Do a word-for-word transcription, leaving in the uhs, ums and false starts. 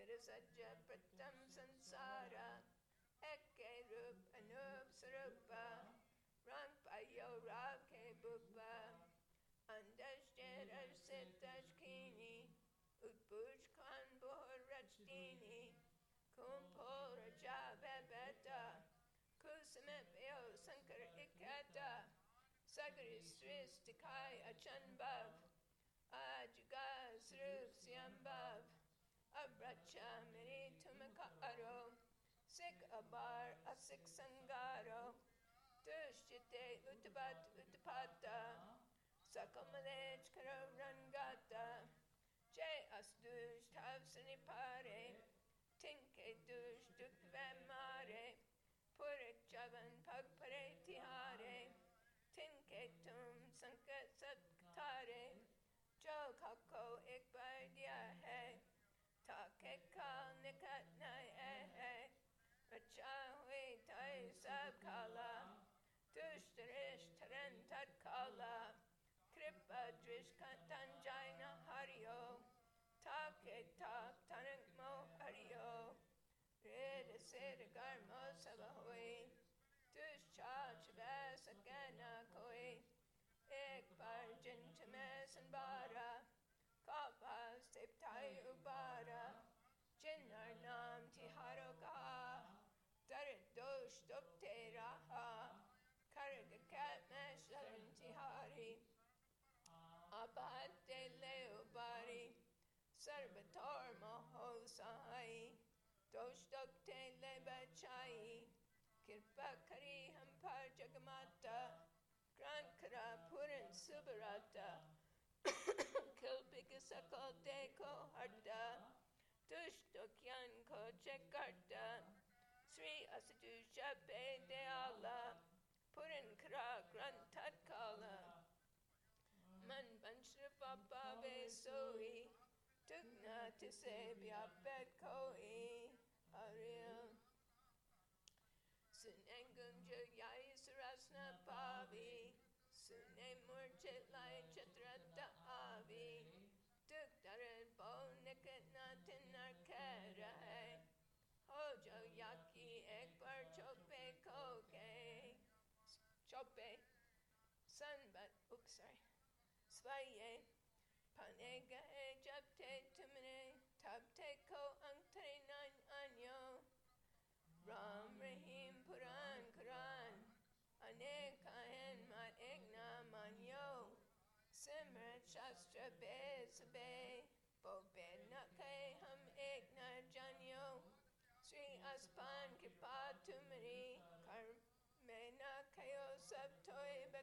Nirasajja pratam sansara Eke rup anup sarupa Rang payo rab ke bupa Andashjed arsit ashkini Utpuj kan buhur rajdini Kumpul raja bebeta Kusamit beo sankar ikata Sagari sris dikai achanbav Ajuga srup siambav Abracha miri tumakaro Sik abar asik sangaro Dushjite utabat utapata Sakamalej kararangata Jay asdush tavsanipare Tinke dush dukvamare Purik javan pagpare tihare Tinke tum sankat satkare Jo kako ikbar dia hai Takeka nikat nai eh eh Racha hui tai sab kala Dushtarish taran tatkala Kripa drish katanjaina hariyo Take tak tanak mo hariyo Rida sida garmo sabahui Dushcha chabas agana koi Ek bar jintame sanbara Kapas tiptai ubara Jinnar nam tiharo kaha Darit dosh dupte raha Karagakat mesharan tihari Abhate leubari Sarvator moho sahai Dosh dupte lebachai Kirpa kari hampar jagamata Grankara puran subarata Kilpika sakal deko harda Dush dokyan ko chekarta Sri asadu shabe deala Puran kara grantat kala Man banshripa bave soi Tugna tise byapet koi Ariel Sunengunja yai sarasna pavi Sune murchit lai chatrata avi Duk darat bo nikat natin narkara Hojo yaki ekbar chope koke Chope Sanbat, oops sorry Svaye Panega e japte tumene Tabte ko angtare nan anyo Ram Rahim Puran Quran Anekahen mat egna manyo Simrat Shastra be sabe Bo bed nakai hum egna janyo Sri Aspan Kripa Tumari Karmena Kayo Sabtoy